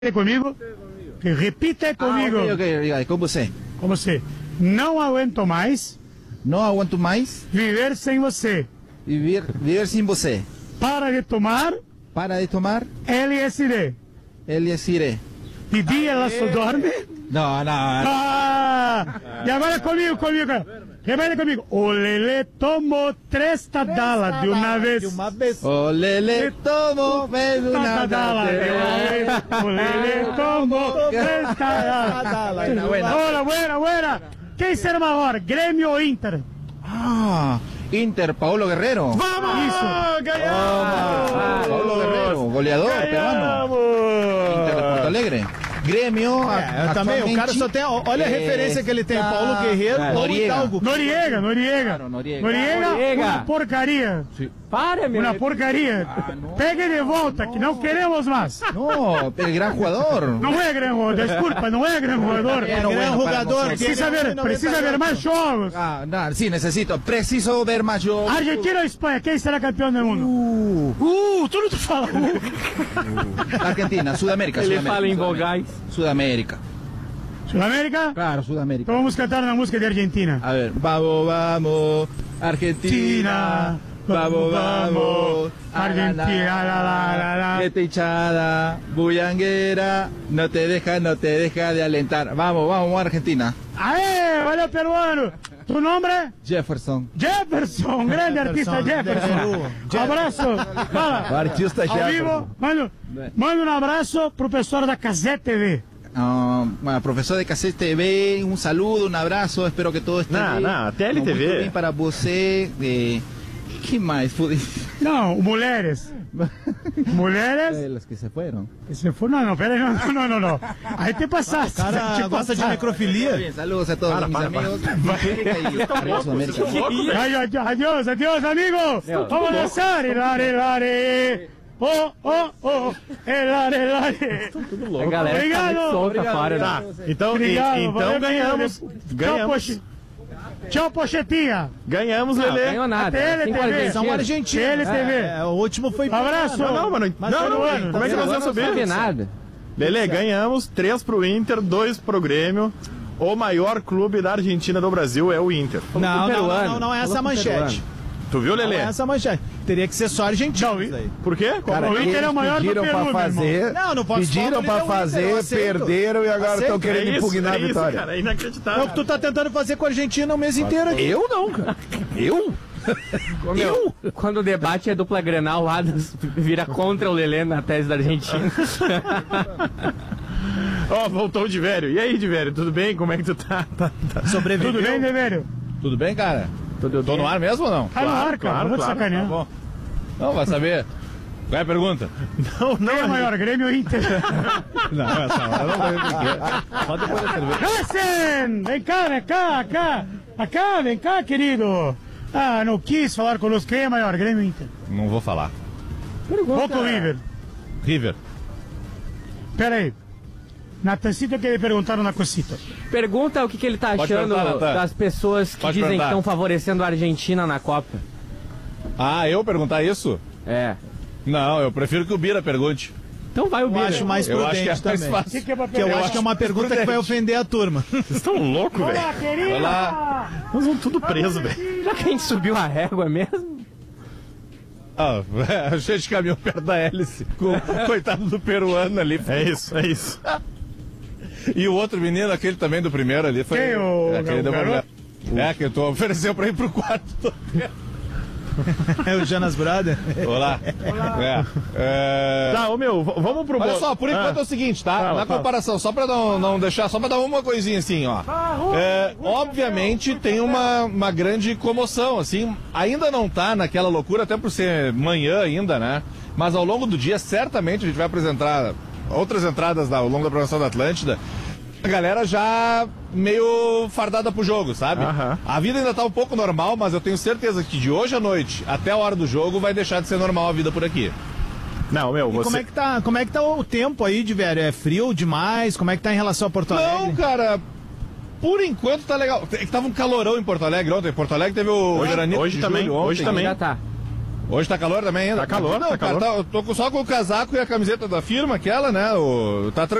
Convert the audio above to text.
Comigo? Repita comigo. Ok, com você. Com você. Não aguento mais. Não aguento mais viver sem você. Viver sem você. Para de tomar. Para de tomar. LSD. LSD. De dia ela só dorme. Não. E agora comigo. Repete comigo. O Lelê tomou 3 tadalas de uma vez. O Lelê tomou de uma vez. O Lelê tomou 3 tadalas. Buena. Quem será maior, Grêmio ou Inter? Inter, Paulo Guerrero. Vamos! Isso! Ganhamos! Paulo Guerrero, goleador peruano. Inter de Porto Alegre. Grêmio, também, o cara só tem, olha a referência que ele tem, Paulo Guerreiro ou Hidalgo. Noriega. Uma porcaria. Para, meu. Uma porcaria. Pegue de volta, que não queremos mais. No, el gran jugador. Não é gran jogador, desculpa, não é gran jogador. É gran jogador. Precisa ver mais jogos. Sim, preciso ver mais jogos. Argentina ou Espanha, quem será campeão do mundo? Tu fala. Argentina, Sudamérica. Ele fala em vogais. Sudamérica. Sudamérica? Claro, Sudamérica. Então vamos cantar uma música de Argentina. A ver, vamos, Argentina. Vamos, Argentina, la. Esta hinchada, bullanguera, no te deja de alentar. Vamos, Argentina. Aê, valeu peruano. Tu nome? Jefferson, grande artista Jefferson. Abraço. Fala. o artista Ao Jefferson. vivo, manda um abraço pro pessoal da Casete TV. Professor de Cassete TV, um saludo, um abraço, espero que todo esteja TLTV. muito bem para você. Que mais? Não, mulheres. Elas que se foram. Não, peraí, não. Aí te passaste. O cara gosta de necrofilia. Saludos a todos mis amigos. Adiós, amigo. Vamos dançar. Lare. Oh, lare. Tudo louco. A galera Obrigado. solta fora. Tá, então ganhamos. Tchau, Pochetinha. Ganhamos, Não Lelê. ganhou nada. TLTV. São argentinos. TLTV. O último foi... Abraço. Não, mano. Não. Como é que nós vamos Não saber? nada. Lelê, ganhamos 3 pro Inter, 2 pro Grêmio. O maior clube da Argentina do Brasil é o Inter. Não é essa a manchete. Tu viu, Não Lelê? é essa a manchete. Teria que ser só argentino. Por quê? O Inter é o maior do Pediram Peru, pra fazer, Não posso pediram pra fazer, perderam e agora estão querendo impugnar a vitória. Cara, é É inacreditável. o que tu tá tentando fazer com a Argentina o mês inteiro aqui. Eu não, cara. Eu? Quando o debate é dupla Grenal, o Adams vira contra o Lelê na tese da Argentina. Voltou o Divério. E aí, Divério, tudo bem? Como é que tu tá? Sobreviveu. Tudo bem, Devério? Tudo bem, cara? Tô no ar mesmo ou não? Tá no ar, cara. Vou te sacanear. Tá bom. Não, vai saber. Qual é a pergunta? Quem é maior, Grêmio ou Inter? Não, essa hora não vai. Só depois da cerveja. Hessen! Vem cá, querido. Não quis falar conosco. Quem é maior, Grêmio ou Inter? Não vou falar. Boca ou River? River. Pera aí. Natancito quer perguntar uma cosita. Pergunta o que ele tá Pode achando perguntar, Natan. das pessoas que Pode dizem perguntar. que estão favorecendo a Argentina na Copa. Eu perguntar isso? É. Não, eu prefiro que o Bira pergunte. Então vai o Eu Bira. acho mais Eu acho que é prudente mais também. fácil. Que é pra Que eu acho que é uma pergunta que vai ofender a turma. Vocês estão loucos, velho. Olá, querida! Olá. Nós vamos tudo preso, velho. Já que a gente subiu a régua mesmo? A gente caminhou perto da hélice. Com o coitado do peruano ali. É isso. E o outro menino, aquele também do primeiro ali, foi. Quem, o aquele deu garoto? problema. Que tu ofereceu pra ir pro quarto. É o Jonas Brother. Olá. Tá, vamos pro... Olha só, por enquanto é o seguinte, tá? Fala. Comparação, só pra não deixar, só pra dar uma coisinha assim, ó. Obviamente tem uma grande comoção, assim, ainda não tá naquela loucura, até por ser manhã ainda, né? Mas ao longo do dia, certamente a gente vai apresentar outras entradas ao longo da programação da Atlântida. A galera já meio fardada pro jogo, sabe? A vida ainda tá um pouco normal, mas eu tenho certeza que de hoje à noite até a hora do jogo vai deixar de ser normal a vida por aqui. Não, E como é que tá o tempo aí, de velho? É frio demais? Como é que tá em relação a Porto Alegre? Não, cara, por enquanto tá legal. É que tava um calorão em Porto Alegre ontem. Porto Alegre teve o Veranito hoje de também, julho ontem. hoje também. Já tá. Hoje tá calor também ainda? Tá calor, não, tá calor. Eu tô só com o casaco e a camiseta da firma, aquela, né? Tá